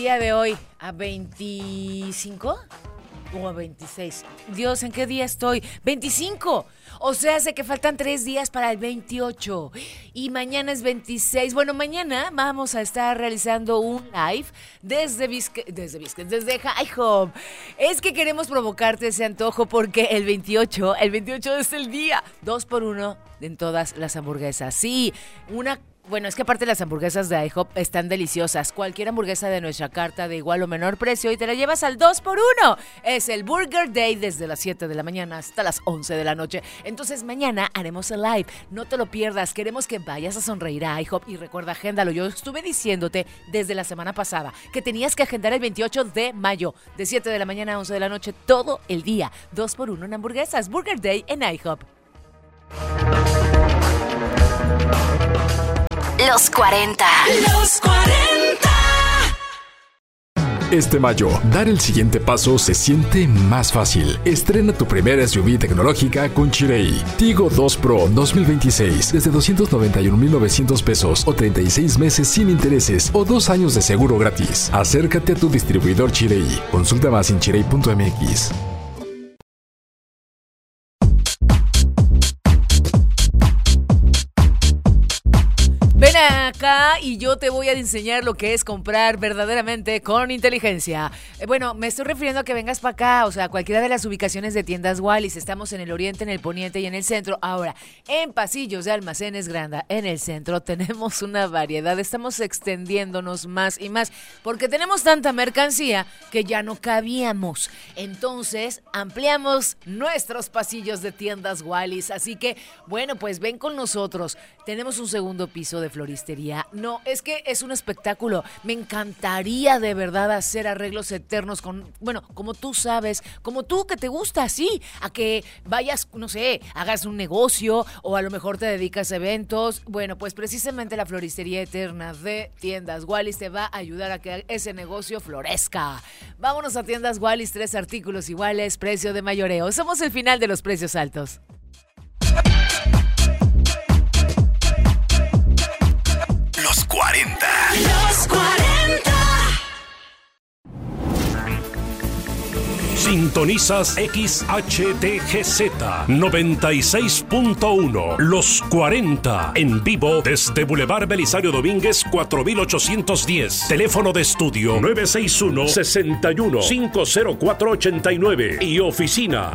día de hoy? ¿A 25? ¿O a 26? Dios, ¿en qué día estoy? ¡25! O sea, sé que faltan 3 días para el 28. Y mañana es 26. Bueno, mañana vamos a estar realizando un live desde High Hop. Es que queremos provocarte ese antojo porque el 28 es el día 2x1 en todas las hamburguesas. Sí, Bueno, es que aparte las hamburguesas de IHOP están deliciosas. Cualquier hamburguesa de nuestra carta de igual o menor precio y te la llevas al 2x1. Es el Burger Day desde las 7 de la mañana hasta las 11 de la noche. Entonces mañana haremos el live. No te lo pierdas. Queremos que vayas a sonreír a IHOP y recuerda, agéndalo. Yo estuve diciéndote desde la semana pasada que tenías que agendar el 28 de mayo de 7 de la mañana a 11 de la noche todo el día. 2x1 en hamburguesas. Burger Day en IHOP. Los 40. Los 40. Este mayo, dar el siguiente paso se siente más fácil. Estrena tu primera SUV tecnológica con Chery. Tigo 2 Pro 2026 desde 291,900 pesos o 36 meses sin intereses o 2 años de seguro gratis. Acércate a tu distribuidor Chery. Consulta más en chery.mx. Ven acá y yo te voy a enseñar lo que es comprar verdaderamente con inteligencia. Bueno, me estoy refiriendo a que vengas para acá, o sea, cualquiera de las ubicaciones de tiendas Wallis. Estamos en el oriente, en el poniente y en el centro. Ahora, en Pasillos de Almacenes Granda, en el centro, tenemos una variedad. Estamos extendiéndonos más y más porque tenemos tanta mercancía que ya no cabíamos. Entonces, ampliamos nuestros pasillos de tiendas Wallis. Así que, bueno, pues ven con nosotros. Tenemos un segundo piso de floristería. No, es que es un espectáculo. Me encantaría de verdad hacer arreglos eternos como tú sabes, como tú que te gusta así, a que vayas, no sé, hagas un negocio o a lo mejor te dedicas a eventos. Bueno, pues precisamente la floristería eterna de Tiendas Wallis te va a ayudar a que ese negocio florezca. Vámonos a Tiendas Wallis, 3 artículos iguales, precio de mayoreo. Somos el final de los precios altos. Los 40. Los 40. Sintonizas XHTGZ 96.1. Los 40. En vivo desde Boulevard Belisario Domínguez 4810. Teléfono de estudio 961-61-50489. Y oficina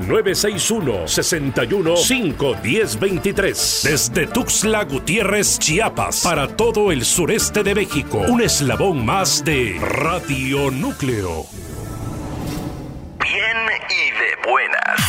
961-61-51023. Desde Tuxtla Gutiérrez, Chiapas. Para todo el sureste de México. Un eslabón más de Radio Núcleo. Bien y de buenas.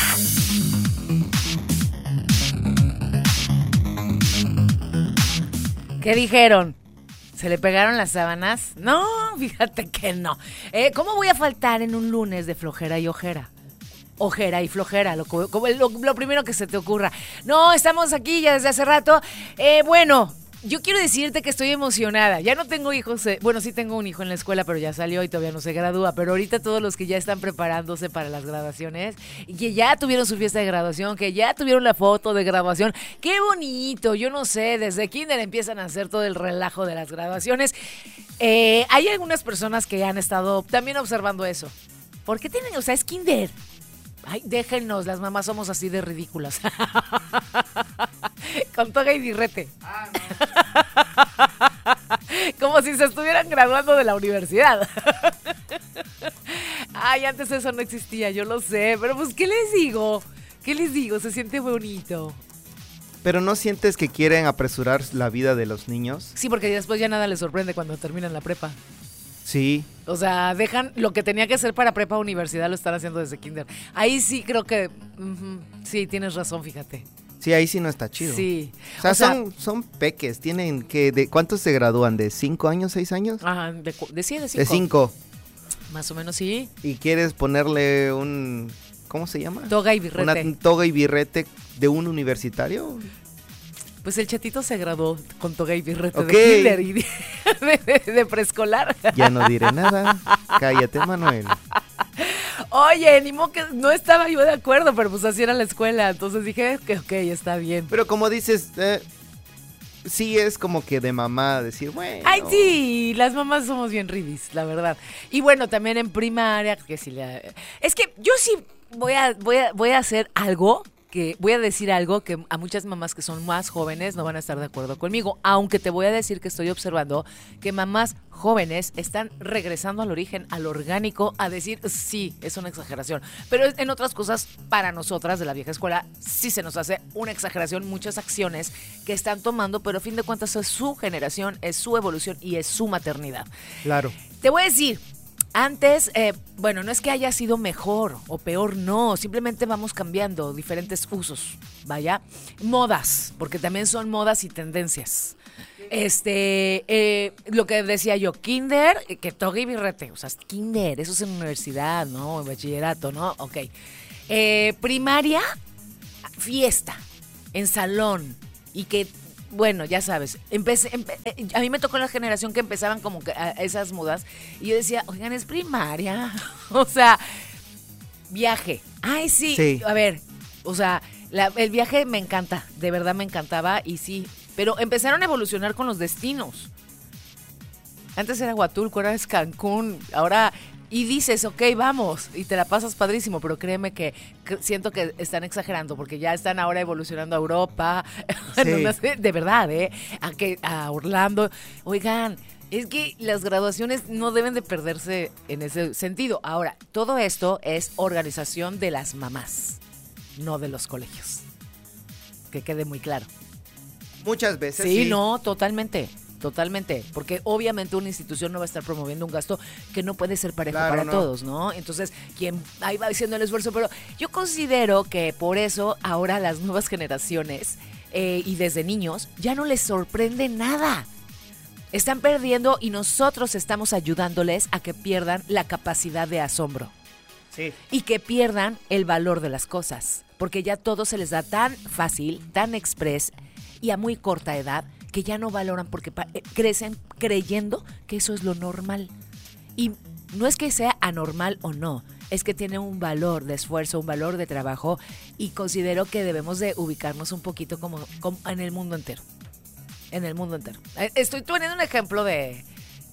¿Qué dijeron? ¿Se le pegaron las sábanas? No, fíjate que no. ¿Cómo voy a faltar en un lunes de flojera y ojera? Ojera y flojera, lo primero que se te ocurra. No, estamos aquí ya desde hace rato. Bueno, yo quiero decirte que estoy emocionada. Ya no tengo hijos. Bueno, sí tengo un hijo en la escuela, pero ya salió y todavía no se gradúa. Pero ahorita todos los que ya están preparándose para las graduaciones y que ya tuvieron su fiesta de graduación, que ya tuvieron la foto de graduación. ¡Qué bonito! Yo no sé, desde kinder empiezan a hacer todo el relajo de las graduaciones. Hay algunas personas que han estado también observando eso. ¿Por qué tienen? O sea, es kinder. Ay, déjennos, las mamás somos así de ridículas. Con toga y birrete. Como si se estuvieran graduando de la universidad. Ay, antes eso no existía, yo lo sé. Pero pues, ¿qué les digo? ¿Qué les digo? Se siente bonito. ¿Pero no sientes que quieren apresurar la vida de los niños? Sí, porque después ya nada les sorprende cuando terminan la prepa. Sí. O sea, dejan lo que tenía que hacer para prepa o universidad, lo están haciendo desde kinder. Ahí sí creo que... sí, tienes razón, fíjate. Sí, ahí sí no está chido. Sí. O sea, son peques, tienen que... ¿De cuántos se gradúan? ¿De 5 años, 6 años? Ajá, de 5. De 5. Más o menos, sí. ¿Y quieres ponerle un... ¿cómo se llama? Toga y birrete. Una toga y birrete de un universitario. Pues el chatito se graduó con toga y birrete Ok. de kinder y de preescolar. Ya no diré nada. Cállate, Manuel. Oye, ni modo que no estaba yo de acuerdo, pero pues así era la escuela. Entonces dije que ok, está bien. Pero como dices, sí es como que de mamá decir, bueno. Ay, sí, las mamás somos bien ridis, la verdad. Y bueno, también en primaria, que si es que yo sí voy a hacer algo voy a decir algo que a muchas mamás que son más jóvenes no van a estar de acuerdo conmigo, aunque te voy a decir que estoy observando que mamás jóvenes están regresando al origen, al orgánico, a decir, sí, es una exageración. Pero en otras cosas, para nosotras de la vieja escuela, sí se nos hace una exageración muchas acciones que están tomando, pero a fin de cuentas es su generación, es su evolución y es su maternidad. Claro. Te voy a decir, antes, bueno, no es que haya sido mejor o peor, no, simplemente vamos cambiando diferentes usos, vaya, modas, porque también son modas y tendencias. Lo que decía yo, kinder, que toga y birrete, o sea, kinder, eso es en universidad, ¿no? En bachillerato, ¿no? Ok. Primaria, fiesta, en salón, y que, bueno, ya sabes, a mí me tocó la generación que empezaban como que esas modas, y yo decía, oigan, es primaria, o sea, viaje, ay, sí, a ver, o sea, el viaje me encanta, de verdad me encantaba, y sí, pero empezaron a evolucionar con los destinos. Antes era Huatulco, ahora es Cancún, ahora... Y dices, ok, vamos, y te la pasas padrísimo, pero créeme que siento que están exagerando, porque ya están ahora evolucionando a Europa, sí. De verdad, a Orlando. Oigan, es que las graduaciones no deben de perderse en ese sentido. Ahora, todo esto es organización de las mamás, no de los colegios. Que quede muy claro. Muchas veces. Sí, no, totalmente, porque obviamente una institución no va a estar promoviendo un gasto que no puede ser parejo para todos, ¿no? Entonces, quien ahí va haciendo el esfuerzo, pero yo considero que por eso ahora las nuevas generaciones y desde niños ya no les sorprende nada. Están perdiendo y nosotros estamos ayudándoles a que pierdan la capacidad de asombro. Sí. Y que pierdan el valor de las cosas, porque ya todo se les da tan fácil, tan express y a muy corta edad, que ya no valoran porque crecen creyendo que eso es lo normal. Y no es que sea anormal o no, es que tiene un valor de esfuerzo, un valor de trabajo, y considero que debemos de ubicarnos un poquito como en el mundo entero. En el mundo entero. Estoy poniendo un ejemplo de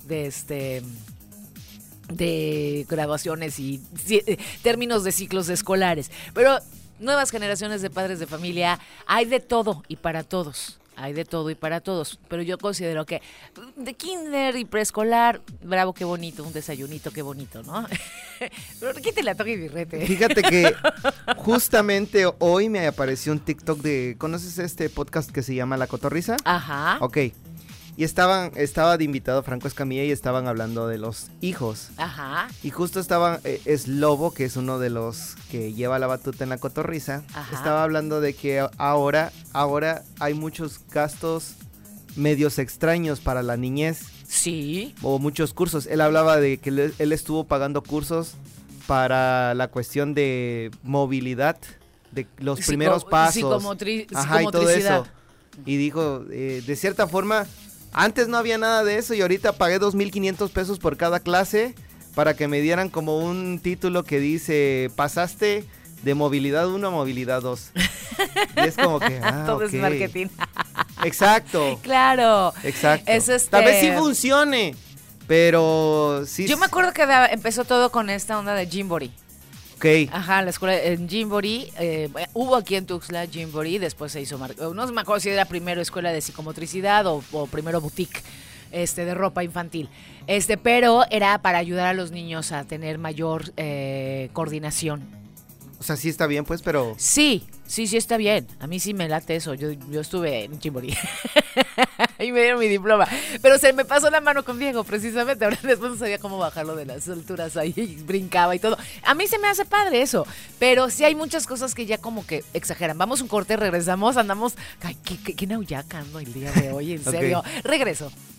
graduaciones y términos de ciclos escolares, pero nuevas generaciones de padres de familia, hay de todo y para todos. Hay de todo y para todos, pero yo considero que de kinder y preescolar, bravo, qué bonito, un desayunito, qué bonito, ¿no? Pero quítale la toga y birrete. Fíjate que justamente hoy me apareció un TikTok ¿conoces este podcast que se llama La Cotorrisa? Ajá. Ok. Y estaba de invitado Franco Escamilla y estaban hablando de los hijos. Ajá. Y justo es Lobo, que es uno de los que lleva la batuta en La Cotorrisa. Ajá. Estaba hablando de que ahora hay muchos gastos medios extraños para la niñez. Sí. O muchos cursos. Él hablaba de que él estuvo pagando cursos para la cuestión de movilidad, de los primeros pasos. Psicomotricidad. Y todo eso. Y dijo, de cierta forma... Antes no había nada de eso y ahorita pagué 2,500 pesos por cada clase para que me dieran como un título que dice, pasaste de movilidad 1 a movilidad 2. Y es como que, todo es marketing. Exacto. Claro. Exacto. Es Tal vez sí funcione, pero sí. Yo me acuerdo que empezó todo con esta onda de Gymboree. Ok. Ajá, la escuela en Gymboree, hubo aquí en Tuxtla Gymboree, después se hizo, no me acuerdo si era primero escuela de psicomotricidad o primero boutique de ropa infantil, pero era para ayudar a los niños a tener mayor coordinación. O sea, sí está bien, pues, pero... Sí está bien. A mí sí me late eso. Yo estuve en Gymboree y me dieron mi diploma. Pero se me pasó la mano con Diego, precisamente. Ahora después no sabía cómo bajarlo de las alturas ahí. Brincaba y todo. A mí se me hace padre eso. Pero sí hay muchas cosas que ya como que exageran. Vamos un corte, regresamos, andamos... Ay, ¿qué nauyaca ando el día de hoy? En serio. Okay. Regreso.